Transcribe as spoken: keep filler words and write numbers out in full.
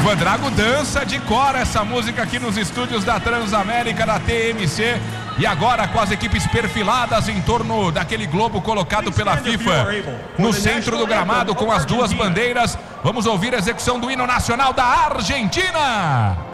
Ivan Drago dança de cor essa música aqui nos estúdios da Transamérica, da T M C. E agora com as equipes perfiladas em torno daquele globo colocado pela FIFA no centro do gramado com as duas bandeiras. Vamos ouvir a execução do hino nacional da Argentina.